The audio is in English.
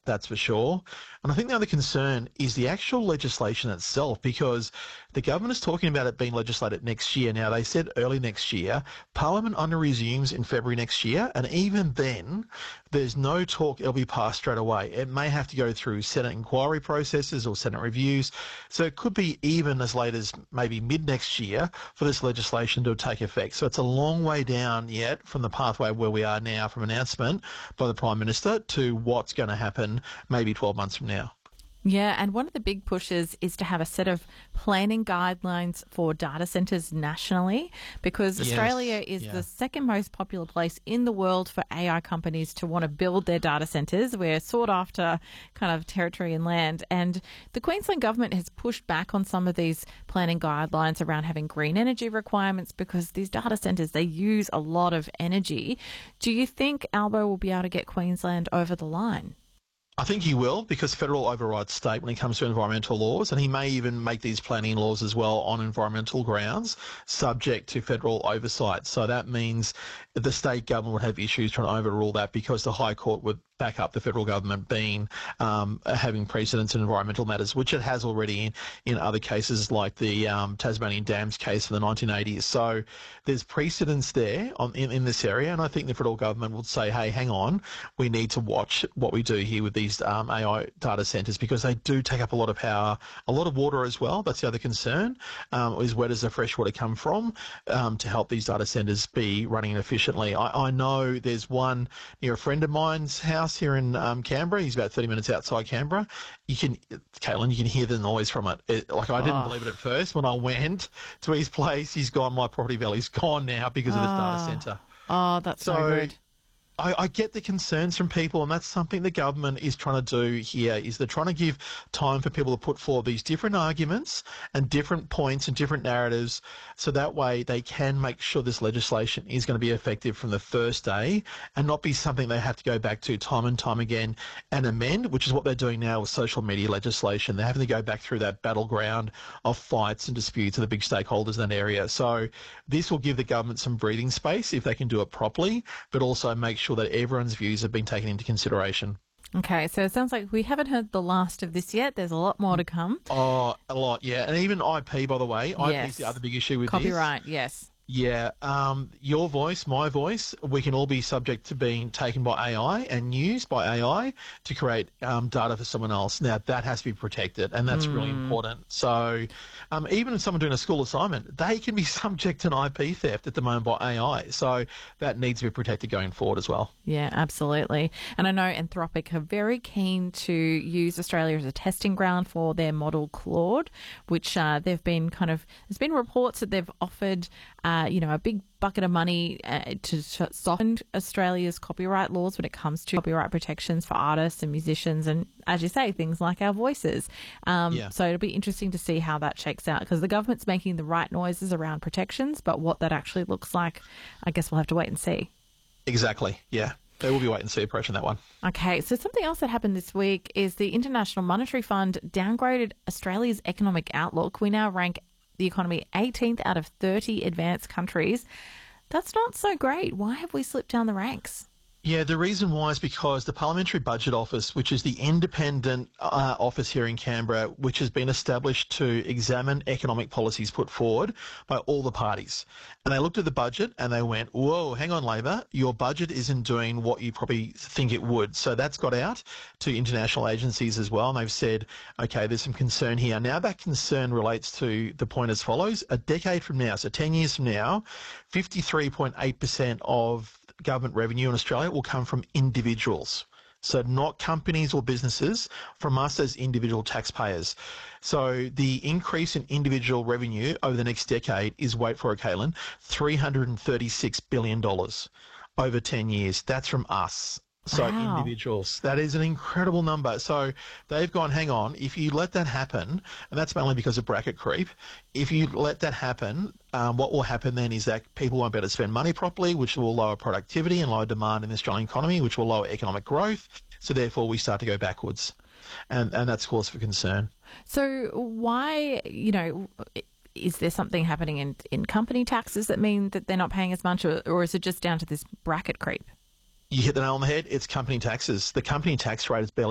That's for sure. And I think the other concern is the actual legislation itself, because the government is talking about it being legislated next year. Now, they said early next year. Parliament only resumes in February next year. And even then, there's no talk it'll be passed straight away. It may have to go through Senate inquiry processes or Senate reviews. So it could be even as late as maybe mid next year for this legislation to take effect. So it's a long way down yet from the pathway where we are now from announcement by the Prime Minister to what's going to happen maybe 12 months from now. Yeah, and one of the big pushes is to have a set of planning guidelines for data centres nationally, because Australia is the second most popular place in the world for AI companies to want to build their data centres. We're sought after kind of territory and land, and the Queensland government has pushed back on some of these planning guidelines around having green energy requirements, because these data centres, they use a lot of energy. Do you think Albo will be able to get Queensland over the line? I think he will, because federal overrides state when it comes to environmental laws, and he may even make these planning laws as well on environmental grounds, subject to federal oversight. So that means the state government would have issues trying to overrule that, because the High Court would back up the federal government being having precedence in environmental matters, which it has already in other cases like the Tasmanian Dams case from the 1980s. So there's precedence there in this area, and I think the federal government would say, hey, hang on, we need to watch what we do here with these AI data centres, because they do take up a lot of power, a lot of water as well. That's the other concern, is where does the fresh water come from to help these data centres be running efficiently. I know there's one near a friend of mine's house here in Canberra. He's about 30 minutes outside Canberra. Caitlin, you can hear the noise from it. I didn't believe it at first. When I went to his place, he's gone. My property value's gone now because of this data centre. Oh, that's so good. I get the concerns from people, and that's something the government is trying to do here, is they're trying to give time for people to put forward these different arguments and different points and different narratives, so that way they can make sure this legislation is going to be effective from the first day and not be something they have to go back to time and time again and amend, which is what they're doing now with social media legislation. They're having to go back through that battleground of fights and disputes of the big stakeholders in that area. So this will give the government some breathing space if they can do it properly, but also make sure that everyone's views have been taken into consideration. Okay, so it sounds like we haven't heard the last of this yet. There's a lot more to come. Oh, a lot, yeah. And even IP, by the way. IP is the other big issue with copyright, this. yes. Yeah, your voice, my voice, we can all be subject to being taken by AI and used by AI to create data for someone else. Now, that has to be protected, and that's really important. So even if someone doing a school assignment, they can be subject to an IP theft at the moment by AI. So that needs to be protected going forward as well. Yeah, absolutely. And I know Anthropic are very keen to use Australia as a testing ground for their model Claude, which there's been reports that they've offered a big bucket of money to soften Australia's copyright laws when it comes to copyright protections for artists and musicians and, as you say, things like our voices. So it'll be interesting to see how that shakes out, because the government's making the right noises around protections, but what that actually looks like, I guess we'll have to wait and see. Exactly, yeah. There will be wait and see approach on that one. Okay, so something else that happened this week is the International Monetary Fund downgraded Australia's economic outlook. We now rank the economy 18th out of 30 advanced countries. That's not so great. Why have we slipped down the ranks? Yeah, the reason why is because the Parliamentary Budget Office, which is the independent office here in Canberra, which has been established to examine economic policies put forward by all the parties. And they looked at the budget and they went, whoa, hang on, Labor, your budget isn't doing what you probably think it would. So that's got out to international agencies as well. And they've said, okay, there's some concern here. Now that concern relates to the point as follows. A decade from now, so 10 years from now, 53.8% of government revenue in Australia will come from individuals. So not companies or businesses, from us as individual taxpayers. So the increase in individual revenue over the next decade is, wait for it, Caitlin, $336 billion over 10 years. That's from us. So individuals. That is an incredible number. So they've gone, hang on, if you let that happen, and that's mainly because of bracket creep, if you let that happen, what will happen then is that people won't be able to spend money properly, which will lower productivity and lower demand in the Australian economy, which will lower economic growth. So therefore we start to go backwards. And that's cause for concern. So why, is there something happening in company taxes that mean that they're not paying as much, or is it just down to this bracket creep? You hit the nail on the head. It's company taxes. The company tax rate is barely